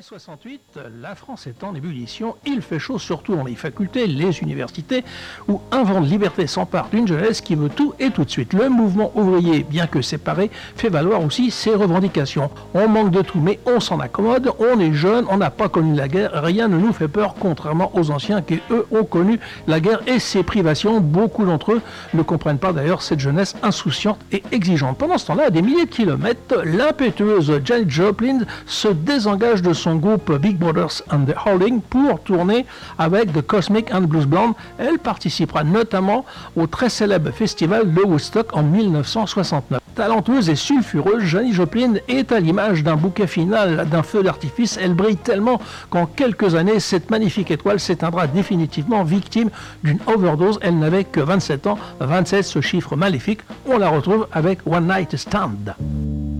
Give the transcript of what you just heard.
68, la France est en ébullition, il fait chaud surtout dans les facultés, les universités, où un vent de liberté s'empare d'une jeunesse qui veut tout et tout de suite. Le mouvement ouvrier, bien que séparé, fait valoir aussi ses revendications. On manque de tout, mais on s'en accommode, on est jeune, on n'a pas connu la guerre, rien ne nous fait peur, contrairement aux anciens qui, eux, ont connu la guerre et ses privations. Beaucoup d'entre eux ne comprennent pas d'ailleurs cette jeunesse insouciante et exigeante. Pendant ce temps-là, à des milliers de kilomètres, l'impétueuse Janis Joplin se désengage de son groupe Big Brothers and the Holding pour tourner avec The Cosmic and Blues Band. Elle participera notamment au très célèbre festival de Woodstock en 1969. Talentueuse et sulfureuse, Janis Joplin est à l'image d'un bouquet final, d'un feu d'artifice. Elle brille tellement qu'en quelques années, cette magnifique étoile s'éteindra définitivement, victime d'une overdose. Elle n'avait que 27 ans, 27, ce chiffre maléfique. On la retrouve avec One Night Stand.